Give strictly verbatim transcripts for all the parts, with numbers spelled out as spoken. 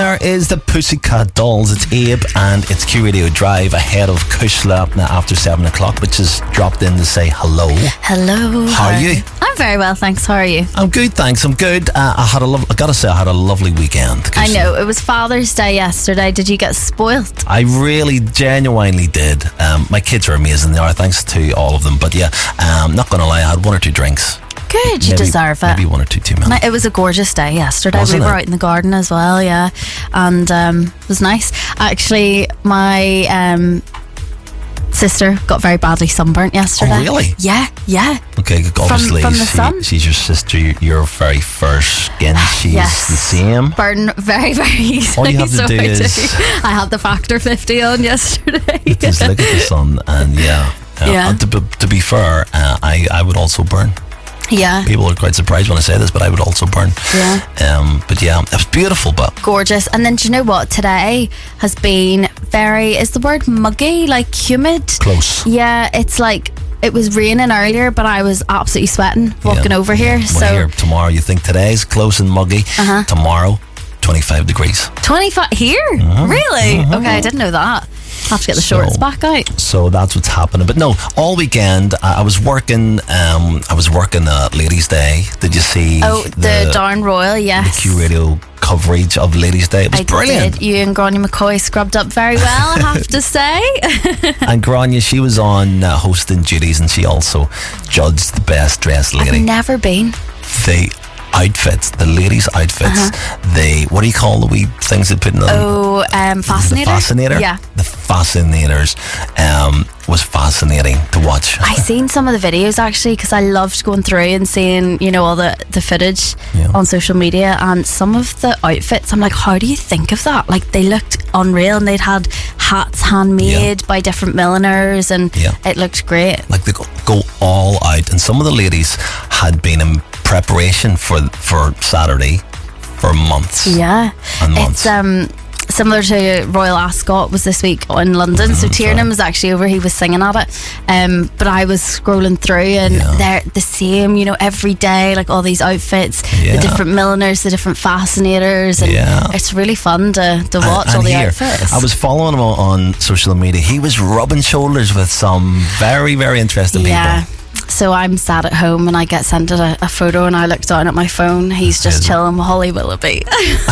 there is the Pussycat Dolls. It's Abe and it's Q Radio Drive ahead of Kushla after seven o'clock, which has dropped in to say hello. Hello. How are you? I'm very well, thanks. How are you? I'm good, thanks. I'm good. Uh, I had a lo- I gotta say, I had a lovely weekend. I know, it was Father's Day yesterday. Did you get spoilt? I really, genuinely did. Um, my kids are amazing. They are, thanks to all of them. But yeah, um, not gonna lie, I had one or two drinks. Good, you maybe, deserve it. Maybe one or two too many. It was a gorgeous day yesterday. Wasn't we were it? out in the garden as well, yeah, and um, it was nice. Actually, my um, sister got very badly sunburnt yesterday. Oh, really? Yeah, yeah. Okay, obviously from the she- sun? she's your sister. Your very first skin. She's Yes. the same. Burn very, very easily. All you have to so do I is- I had the factor fifty on yesterday. Just look at the sun, and yeah. Uh, Yeah. and to, be, to be fair, uh, I I would also burn. Yeah. People are quite surprised when I say this, but I would also burn. Yeah. Um. But yeah, it was beautiful. But Gorgeous. And then do you know what? Today has been very, is the word muggy, like humid? close. Yeah, it's like, it was raining earlier, but I was absolutely sweating walking Yeah. over here. Well, So here, tomorrow you think today's close and muggy. Uh-huh. Tomorrow, twenty-five degrees. twenty-five here? Really? Okay, I didn't know that. Have to get the shorts So- back out. So that's what's happening. But no, all weekend I, I was working. Um, I was working uh, Ladies' Day. Did you see? Oh, the, Darn Royal, yes. Q Radio coverage of Ladies' Day? It was I brilliant. did. You and Grania McCoy scrubbed up very well, I have to say. And Grania, she was on uh, hosting duties, and she also judged the best dressed lady. I've never been. The outfits, the ladies' outfits, the what do you call the wee things they put in them? Oh, um, Fascinator? The fascinator. Yeah. The fascinators um, was fascinating to watch. I seen some of the videos actually because I loved going through and seeing, you know, all the, the footage Yeah. on social media, and some of the outfits, I'm like, how do you think of that? Like, they looked unreal, and they'd had hats handmade Yeah. by different milliners, and Yeah. it looked great. Like they go, go all out, and some of the ladies had been in preparation for for Saturday for months. Yeah. And months. It's um similar to Royal Ascot was this week in London. Mm-hmm, So Tiernan was actually over, he was singing at it. Um, but I was scrolling through, and Yeah. they're the same, you know, every day, like all these outfits, Yeah. the different milliners, the different fascinators, and Yeah. it's really fun to, to watch And- all and the here, outfits. I was following him on, on social media. He was rubbing shoulders with some very, very interesting yeah. people. So I'm sat at home and I get sent a, a photo, and I look down at my phone. He's just Is it? chilling with Holly Willoughby.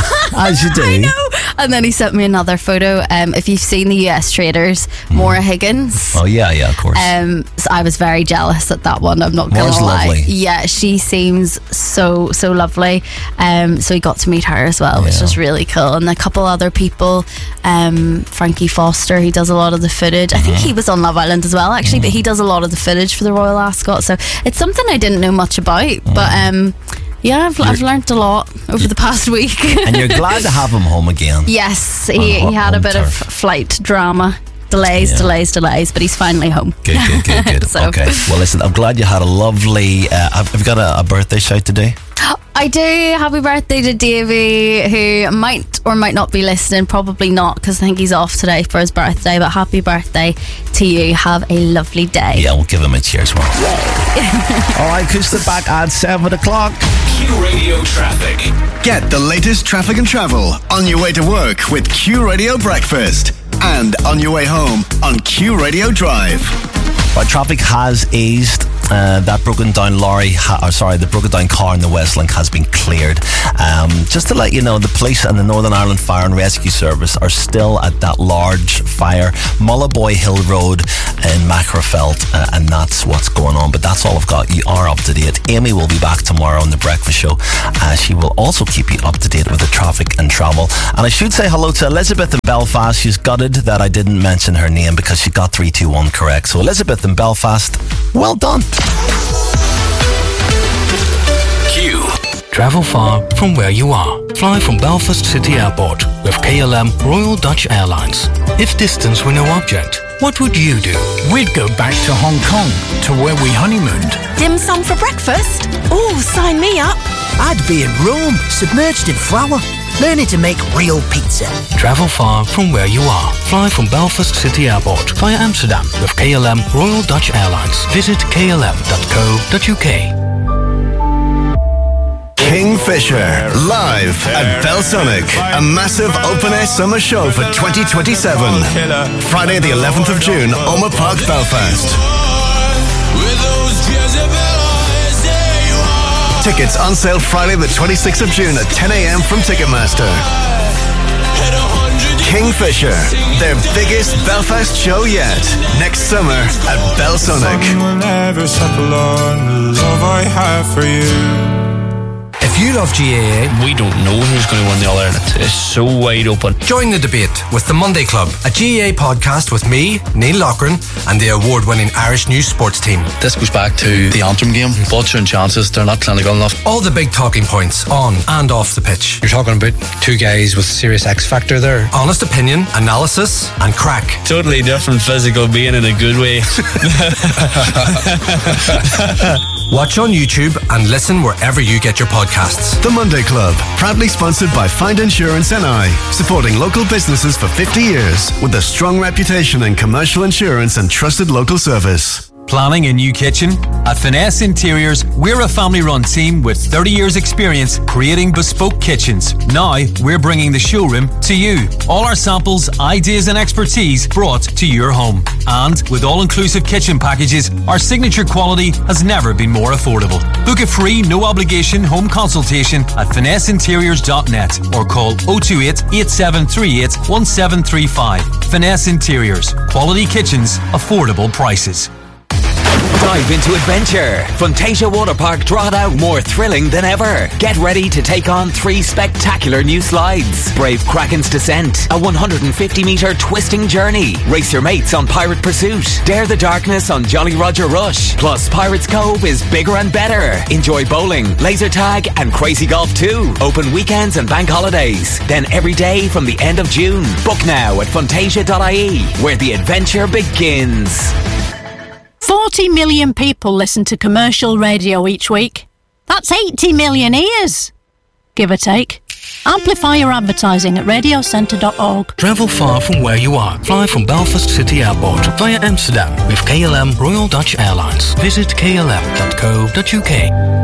As you do. I know. And then he sent me another photo. Um, if you've seen the U S Traders, Maura Higgins. Oh yeah, yeah, of course. Um, so I was very jealous at that one. I'm not gonna Maura's lie. lovely. Yeah, she seems so so lovely. Um, so we got to meet her as well, which Yeah. was really cool. And a couple other people. Um, Frankie Foster, he does a lot of the footage. I think Mm-hmm. he was on Love Island as well, actually, but he does a lot of the footage for the Royal Ascot. So it's something I didn't know much about, but um, yeah, I've, I've learnt a lot over the past week. And you're glad to have him home again. Yes, he, On he had a home bit of turf. flight drama. Delays, Yeah. delays, delays, but he's finally home. Good, good, good, good. So- Okay. Well, listen, I'm glad you had a lovely. Uh, have have you got a, a birthday shout today? I do. Happy birthday to Davey, who might or might not be listening. Probably not, because I think he's off today for his birthday. But happy birthday to you. Have a lovely day. Yeah, we'll give him a cheers. Well. All right, Kushla back at seven o'clock. Q Radio Traffic. Get the latest traffic and travel on your way to work with Q Radio Breakfast, and on your way home on Q Radio Drive. Right, traffic has eased. Uh, that broken down lorry, ha- or sorry, the broken down car in the Westlink has been cleared. Um, just to let you know, the police and the Northern Ireland Fire and Rescue Service are still at that large fire, Mullaboy Hill Road in Macrofelt, uh, and that's what's going on. But that's all I've got. You are up to date. Amy will be back tomorrow on the Breakfast Show. Uh, she will also keep you up to date with the traffic and travel. And I should say hello to Elizabeth in Belfast. She's gutted that I didn't mention her name because she got three two one correct. So Elizabeth in Belfast, well done. Q. Travel far from where you are. Fly from Belfast City Airport with K L M Royal Dutch Airlines. If distance were no object, what would you do? We'd go back to Hong Kong, to where we honeymooned. Dim sum for breakfast? Oh, sign me up. I'd be in Rome, submerged in flour, learning to make real pizza. Travel far from where you are. Fly from Belfast City Airport via Amsterdam with K L M Royal Dutch Airlines. Visit k l m dot co dot u k. King Kingfisher, live at Belsonic, a massive open-air summer show for twenty twenty-seven. Friday the eleventh of June, Oma Park, Belfast. Tickets on sale Friday the twenty-sixth of June at ten a.m. from Ticketmaster. Kingfisher, their biggest Belfast show yet, next summer at Belsonic. Will never settle on the love I have for you. If you love G A A, we don't know who's going to win the All Ireland. It's so wide open. Join the debate with the Monday Club, a G A A podcast with me, Neil Loughran, and the award-winning Irish News Sports team. This goes back to the Antrim game. Butcher and chances, they're not clinical enough. All the big talking points on and off the pitch. You're talking about two guys with serious X factor there. Honest opinion, analysis, and crack. Totally different physical being in a good way. Watch on YouTube and listen wherever you get your podcasts. The Monday Club, proudly sponsored by Find Insurance N I, supporting local businesses for fifty years with a strong reputation in commercial insurance and trusted local service. Planning a new kitchen? At Finesse Interiors, we're a family-run team with thirty years experience creating bespoke kitchens. Now, we're bringing the showroom to you. All our samples, ideas and expertise brought to your home. And with all-inclusive kitchen packages, our signature quality has never been more affordable. Book a free, no-obligation home consultation at finesse interiors dot net or call oh two eight, eight seven three eight, one seven three five. Finesse Interiors. Quality kitchens, affordable prices. Dive into adventure. Fantasia Water Park Drogheda more thrilling than ever. Get ready to take on three spectacular new slides. Brave Kraken's Descent, a one hundred fifty metre twisting journey. Race your mates on Pirate Pursuit. Dare the darkness on Jolly Roger Rush. Plus Pirates Cove is bigger and better. Enjoy bowling, laser tag and crazy golf too. Open weekends and bank holidays. Then every day from the end of June. Book now at fantasia dot I E, where the adventure begins. forty million people listen to commercial radio each week. That's eighty million ears, give or take. Amplify your advertising at radio centre dot org. Travel far from where you are. Fly from Belfast City Airport via Amsterdam with K L M Royal Dutch Airlines. Visit k l m dot co dot u k.